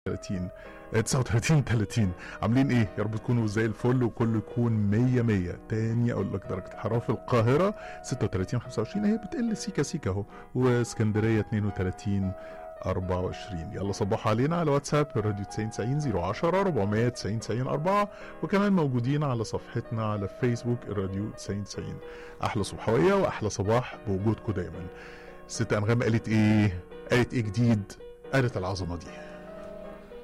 30 39 30. عاملين ايه؟ يا رب تكونوا زي الفل وكله يكون 100 100. تاني اقول لك درجة الحرارة في القاهرة 36 25، هي بتقل سيكا سيكا اهو، واسكندرية 32 24. يلا صبحوا علينا على واتساب الراديو 90 010 490 90 4، وكمان موجودين على صفحتنا على فيسبوك الراديو 90. احلى صبحوية واحلى صباح بوجودكم دايما. الست انغام قالت ايه؟ قالت ايه جديد؟ قالت العظمة دي.